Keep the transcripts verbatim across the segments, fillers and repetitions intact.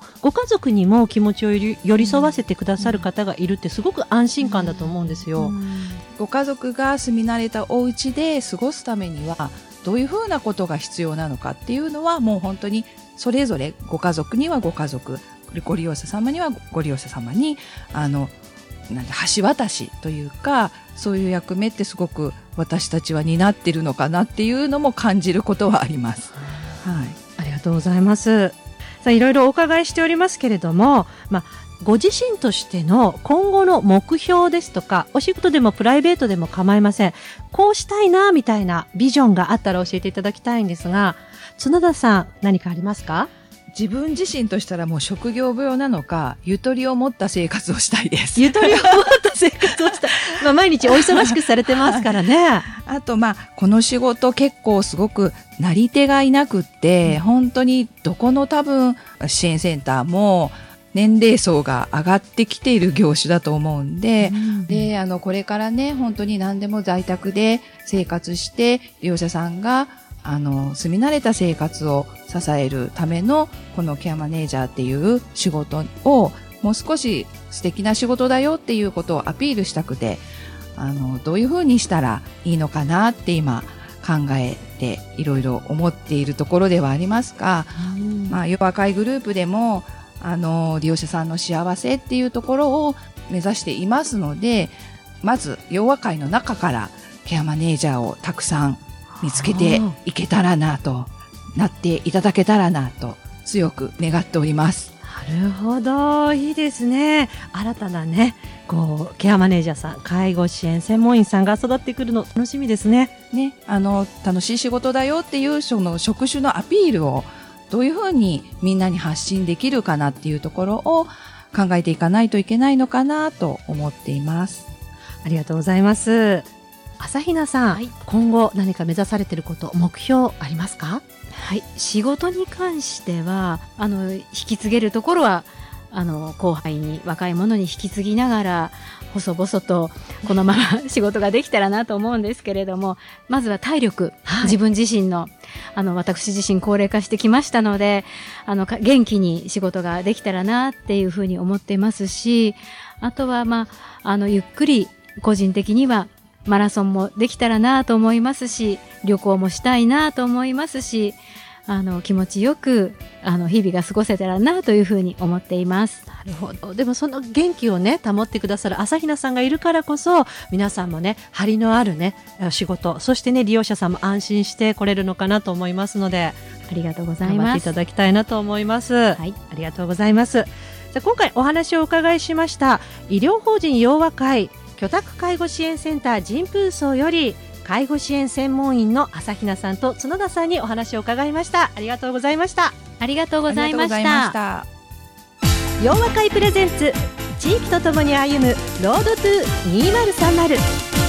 ご家族にも気持ちを寄り添わせてくださる方がいるってすごく安心感だと思うんですよ、うんうん、 ご家族が住み慣れたお家で過ごすためにはどういうふうなことが必要なのかっていうのはもう本当にそれぞれご家族にはご家族、ご利用者様にはご利用者様にあのなんて橋渡しというか、そういう役目ってすごく私たちは担っているのかなっていうのも感じることはあります、はい、 ありがとうございます。さあいろいろお伺いしておりますけれども、まあ、ご自身としての今後の目標ですとか、お仕事でもプライベートでも構いません、こうしたいなみたいなビジョンがあったら教えていただきたいんですが、角田さん何かありますか？ 自分自身としたらもう職業病なのかゆとりを持った生活をしたいです。 ゆとりを持った生活をしたいまあ毎日お忙しくされてますからねあとまあこの仕事結構すごくなり手がいなくって、うん、本当にどこの多分支援センターも年齢層が上がってきている業種だと思うんで、うん、であのこれからね本当に何でも在宅で生活して利用者さんがあの住み慣れた生活を支えるためのこのケアマネージャーっていう仕事をもう少し素敵な仕事だよっていうことをアピールしたくて、あのどういうふうにしたらいいのかなって今考えていろいろ思っているところではありますが、うん、まあヨガ会グループでもあの利用者さんの幸せっていうところを目指していますので、まずヨガ会の中からケアマネージャーをたくさん見つけていけたらなと、なっていただけたらなと強く願っております。 なるほど、いいですね。新たなねこうケアマネージャーさん、介護支援専門員さんが育ってくるの楽しみですね。 ね、あの楽しい仕事だよっていうその職種のアピールをどういうふうにみんなに発信できるかなっていうところを考えていかないといけないのかなと思っています。 ありがとうございます。朝比奈さん、はい、今後何か目指されていること、目標ありますか？ はい、仕事に関してはあの引き継げるところはあの後輩に若い者に引き継ぎながら細々とこのまま仕事ができたらなと思うんですけれども、まずは体力、はい、自分自身のあの私自身高齢化してきましたので、あの元気に仕事ができたらなっていうふうに思っていますし、あとはまああのゆっくり個人的にはマラソンもできたらなと思いますし、旅行もしたいなと思いますし、あの気持ちよくあの日々が過ごせたらなというふうに思っています。 なるほど。でもその元気をね保ってくださる朝比奈さんがいるからこそ、皆さんもね張りのあるね仕事、そしてね利用者さんも安心して来れるのかなと思いますので、 ありがとうございます。 頑張っていただきたいなと思います。はい、ありがとうございます。じゃあ今回お話をお伺いしました医療法人陽和会居宅介護支援センター神風荘より介護支援専門員の朝比奈さんと角田さんにお話を伺いました。ありがとうございました。 ありがとうございました。 陽和会プレゼンツ、地域とともに歩むロードトゥにせんさんじゅう。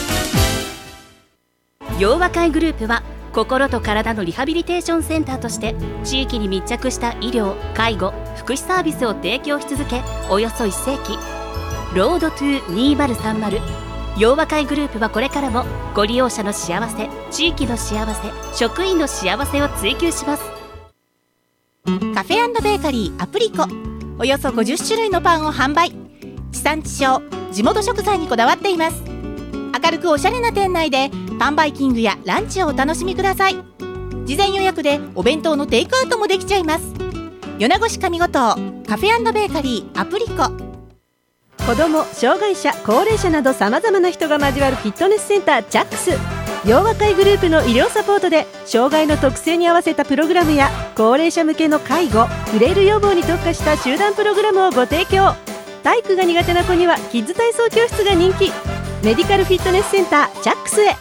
陽和会グループは心と体のリハビリテーションセンターとして地域に密着した医療、介護、福祉サービスを提供し続けおよそいっせいき。ロードトゥにせんさんじゅう。陽和会グループはこれからもご利用者の幸せ、地域の幸せ、職員の幸せを追求します。 カフェ&ベーカリーアプリコ、およそごじゅっしゅるいのパンを販売。地産地消、地元食材にこだわっています。明るくおしゃれな店内でパンバイキングやランチをお楽しみください。事前予約でお弁当のテイクアウトもできちゃいます。米子市上五島カフェ&ベーカリーアプリコ。 子ども、障害者、高齢者などさまざまな人が交わるフィットネスセンタージャックス。陽和会グループの医療サポートで障害の特性に合わせたプログラムや高齢者向けの介護、フレイル予防に特化した集団プログラムをご提供。体育が苦手な子にはキッズ体操教室が人気。メディカルフィットネスセンタージャックスへ。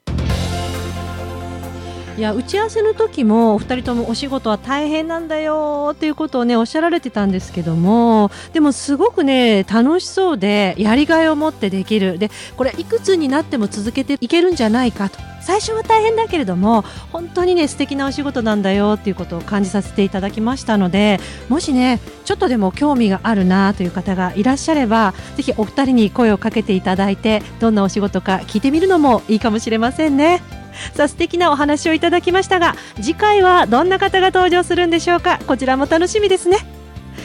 いや打ち合わせの時もお二人ともお仕事は大変なんだよっていうことをねおっしゃられてたんですけども、でもすごくね楽しそうでやりがいを持ってできる。でこれいくつになっても続けていけるんじゃないかと。最初は大変だけれども本当にね素敵なお仕事なんだよっていうことを感じさせていただきましたので、もしねちょっとでも興味があるなという方がいらっしゃれば、ぜひお二人に声をかけていただいてどんなお仕事か聞いてみるのもいいかもしれませんね。さあ素敵なお話をいただきましたが、次回はどんな方が登場するんでしょうか。こちらも楽しみですね。